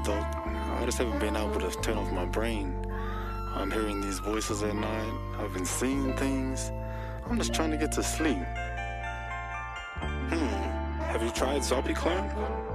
though. I just haven't been able to turn off my brain. I'm hearing these voices at night. I've been seeing things. I'm just trying to get to sleep. Have you tried Zopiclone?